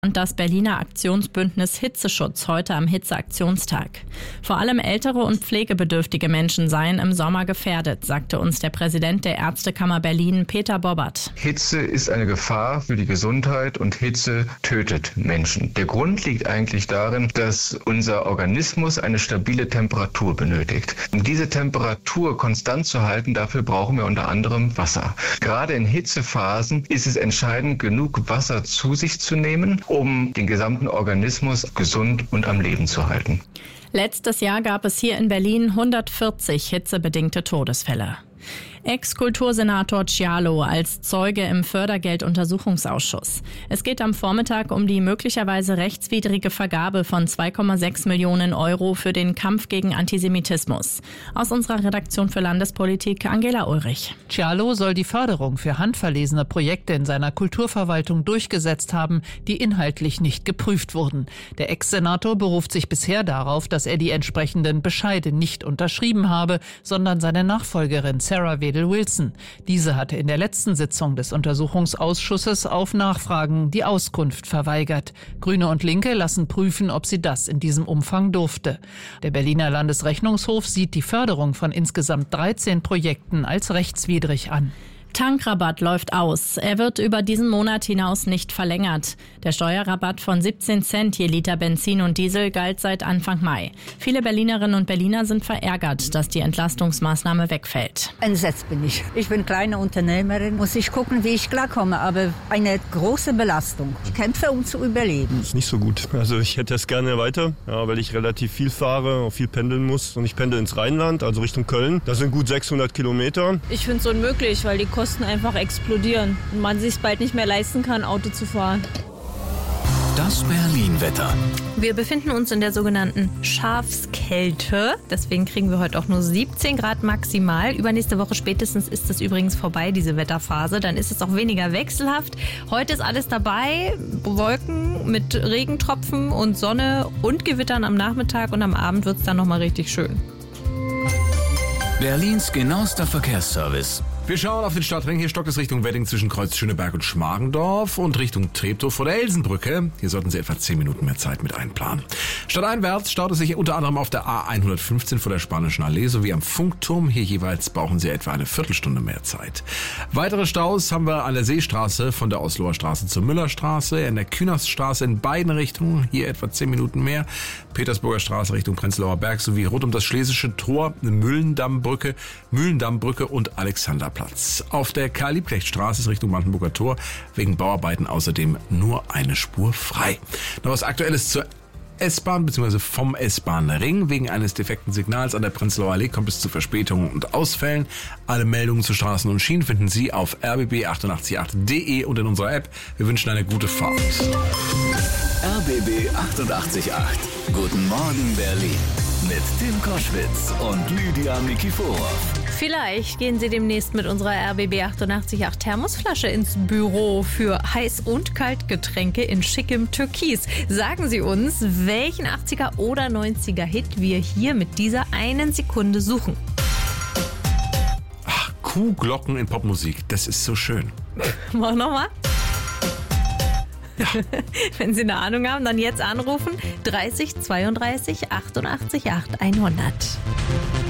Und das Berliner Aktionsbündnis Hitzeschutz heute am Hitzeaktionstag. Vor allem ältere und pflegebedürftige Menschen seien im Sommer gefährdet, sagte uns der Präsident der Ärztekammer Berlin, Peter Bobbert. Hitze ist eine Gefahr für die Gesundheit und Hitze tötet Menschen. Der Grund liegt eigentlich darin, dass unser Organismus eine stabile Temperatur benötigt. Um diese Temperatur konstant zu halten, dafür brauchen wir unter anderem Wasser. Gerade in Hitzephasen ist es entscheidend, genug Wasser zu sich zu nehmen, um den gesamten Organismus gesund und am Leben zu halten. Letztes Jahr gab es hier in Berlin 140 hitzebedingte Todesfälle. Ex-Kultursenator Cialo als Zeuge im Fördergelduntersuchungsausschuss. Es geht am Vormittag um die möglicherweise rechtswidrige Vergabe von 2,6 Millionen Euro für den Kampf gegen Antisemitismus. Aus unserer Redaktion für Landespolitik Angela Ulrich. Cialo soll die Förderung für handverlesene Projekte in seiner Kulturverwaltung durchgesetzt haben, die inhaltlich nicht geprüft wurden. Der Ex-Senator beruft sich bisher darauf, dass er die entsprechenden Bescheide nicht unterschrieben habe, sondern seine Nachfolgerin Sarah Wedel-Wilson. Diese hatte in der letzten Sitzung des Untersuchungsausschusses auf Nachfragen die Auskunft verweigert. Grüne und Linke lassen prüfen, ob sie das in diesem Umfang durfte. Der Berliner Landesrechnungshof sieht die Förderung von insgesamt 13 Projekten als rechtswidrig an. Tankrabatt läuft aus. Er wird über diesen Monat hinaus nicht verlängert. Der Steuerrabatt von 17 Cent je Liter Benzin und Diesel galt seit Anfang Mai. Viele Berlinerinnen und Berliner sind verärgert, dass die Entlastungsmaßnahme wegfällt. Entsetzt bin ich. Ich bin kleine Unternehmerin, muss ich gucken, wie ich klarkomme, aber eine große Belastung. Ich kämpfe, um zu überleben. Ist nicht so gut. Also ich hätte es gerne weiter, weil ich relativ viel fahre, auch viel pendeln muss. Und ich pendel ins Rheinland, also Richtung Köln. Das sind gut 600 Kilometer. Ich finde es unmöglich, weil die Kosten einfach explodieren und man sich bald nicht mehr leisten kann, Auto zu fahren. Das Berlin-Wetter. Wir befinden uns in der sogenannten Schafskälte. Deswegen kriegen wir heute auch nur 17 Grad maximal. Übernächste Woche spätestens ist es übrigens vorbei, diese Wetterphase. Dann ist es auch weniger wechselhaft. Heute ist alles dabei. Wolken mit Regentropfen und Sonne und Gewittern am Nachmittag. Und am Abend wird es dann nochmal richtig schön. Berlins genauester Verkehrsservice. Wir schauen auf den Stadtring. Hier stockt es Richtung Wedding zwischen Kreuz Schöneberg und Schmargendorf und Richtung Treptow vor der Elsenbrücke. Hier sollten Sie etwa 10 Minuten mehr Zeit mit einplanen. Stadteinwärts staut es sich unter anderem auf der A115 vor der Spanischen Allee sowie am Funkturm. Hier jeweils brauchen Sie etwa eine Viertelstunde mehr Zeit. Weitere Staus haben wir an der Seestraße von der Osloer Straße zur Müllerstraße, in der Künaststraße in beiden Richtungen, hier etwa 10 Minuten mehr. Petersburger Straße Richtung Prenzlauer Berg sowie rund um das Schlesische Tor, Mühlendammbrücke und Alexanderplatz. Auf der Karl-Liebknecht-Straße Richtung Brandenburger Tor wegen Bauarbeiten außerdem nur eine Spur frei. Noch was Aktuelles zur S-Bahn bzw. vom S-Bahn-Ring. Wegen eines defekten Signals an der Prenzlauer Allee kommt es zu Verspätungen und Ausfällen. Alle Meldungen zu Straßen und Schienen finden Sie auf rbb888.de und in unserer App. Wir wünschen eine gute Fahrt. RBB 888. Guten Morgen Berlin. Mit Tim Koschwitz und Lydia Nikiforov. Vielleicht gehen Sie demnächst mit unserer RBB 888 Thermosflasche ins Büro für Heiß- und Kaltgetränke in schickem Türkis. Sagen Sie uns, welchen 80er oder 90er Hit wir hier mit dieser einen Sekunde suchen. Ach, Kuhglocken in Popmusik, das ist so schön. Mach nochmal. Ja. Wenn Sie eine Ahnung haben, dann jetzt anrufen. 30 32 88 8 100.